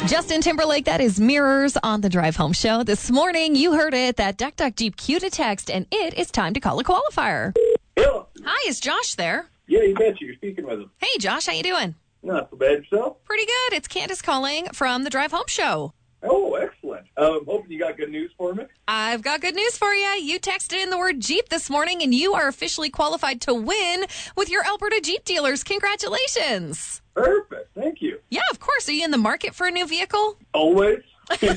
Justin Timberlake, that is Mirrors on the Drive Home Show. This morning, you heard it, that Duck Duck Jeep queued a text, and it is time to call a qualifier. Hello. Hi, is Josh there? Yeah, you betcha. You're speaking with him. Hey, Josh, how you doing? Not so bad yourself? Pretty good. It's Candace calling from the Drive Home Show. Oh, excellent. I'm hoping you got good news for me. I've got good news for you. You texted in the word Jeep this morning, and you are officially qualified to win with your Alberta Jeep dealers. Congratulations. Perfect. Thank you. Yeah, of course. Are you in the market for a new vehicle? Always. Yes.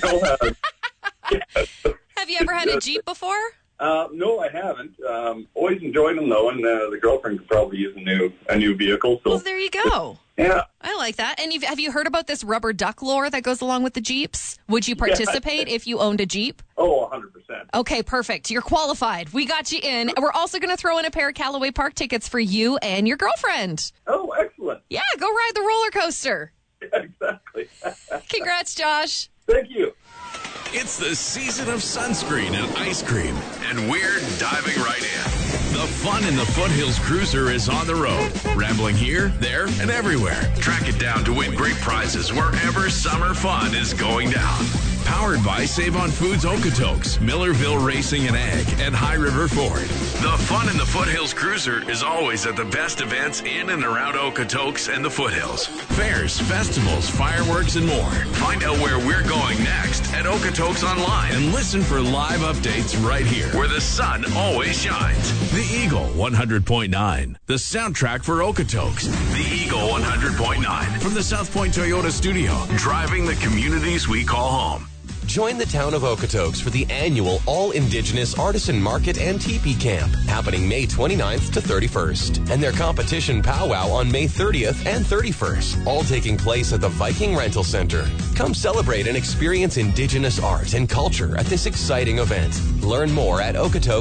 Have you ever had a Jeep before? No, I haven't. Always enjoyed them, though, and the girlfriend could probably use a new vehicle. So. Well, there you go. Yeah. I like that. And have you heard about this rubber duck lure that goes along with the Jeeps? Would you participate if you owned a Jeep? Oh, 100%. Okay, perfect. You're qualified. We got you in. We're also going to throw in a pair of Callaway Park tickets for you and your girlfriend. Oh, excellent. Yeah, go ride the roller coaster. Yeah, exactly. Congrats, Josh. Thank you. It's the season of sunscreen and ice cream, and we're diving right in. The fun in the Foothills Cruiser is on the road, rambling here, there, and everywhere. Track it down to win great prizes wherever summer fun is going down. Powered by Save on Foods Okotoks, Millerville Racing and Ag, and High River Ford. The fun in the Foothills Cruiser is always at the best events in and around Okotoks and the Foothills. Fairs, festivals, fireworks, and more. Find out where we're going next at Okotoks Online and listen for live updates right here, where the sun always shines. The Eagle 100.9, the soundtrack for Okotoks. The Eagle 100.9 from the South Point Toyota Studio, driving the communities we call home. Join the town of Okotoks for the annual All-Indigenous Artisan Market and Teepee Camp, happening May 29th to 31st, and their competition powwow on May 30th and 31st, all taking place at the Viking Rental Center. Come celebrate and experience Indigenous art and culture at this exciting event. Learn more at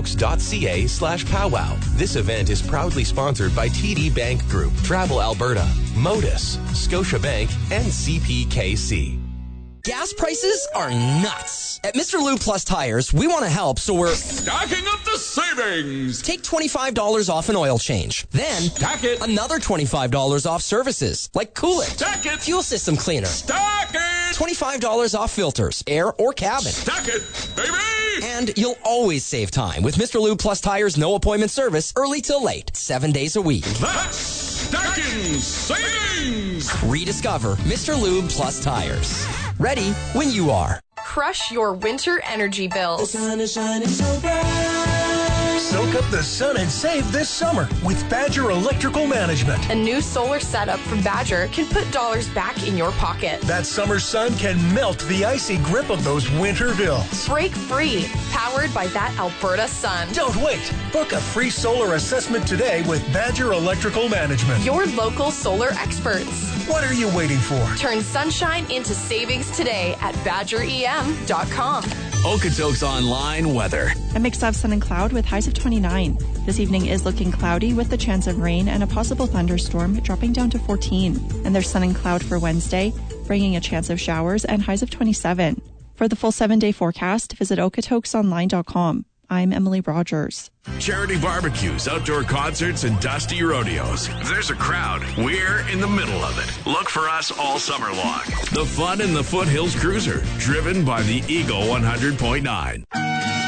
okotoks.ca/powwow. This event is proudly sponsored by TD Bank Group, Travel Alberta, Modus, Scotiabank, and CPKC. Gas prices are nuts. At Mr. Lube Plus Tires, we want to help, so we're stacking up the savings. Take $25 off an oil change. Then, stack it. Another $25 off services, like coolant. Stack it. Fuel system cleaner. Stack it. $25 off filters, air or cabin. Stack it, baby. And you'll always save time with Mr. Lube Plus Tires' no appointment service, early till late, 7 days a week. That's stacking savings. Rediscover Mr. Lube Plus Tires. Ready when you are. Crush your winter energy bills. The sun is shining so bright. Soak up the sun and save this summer with Badger Electrical Management. A new solar setup from Badger can put dollars back in your pocket. That summer sun can melt the icy grip of those winter bills. Break free, powered by that Alberta sun. Don't wait. Book a free solar assessment today with Badger Electrical Management. Your local solar experts. What are you waiting for? Turn sunshine into savings today at badgerem.com. Okotoks Online weather. A mix of sun and cloud with highs of 29. This evening is looking cloudy with the chance of rain and a possible thunderstorm dropping down to 14. And there's sun and cloud for Wednesday, bringing a chance of showers and highs of 27. For the full 7-day forecast, visit okotoksonline.com. I'm Emily Rogers. Charity barbecues, outdoor concerts, and dusty rodeos. If there's a crowd, we're in the middle of it. Look for us all summer long. The fun in the Foothills Cruiser, driven by the Eagle 100.9.